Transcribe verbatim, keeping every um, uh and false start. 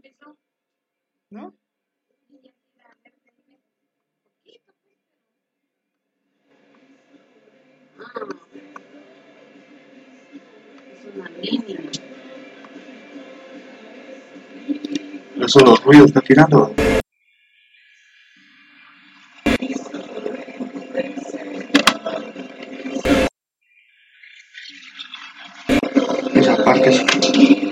¿No? Eso los ruidos está tirando. Esas partes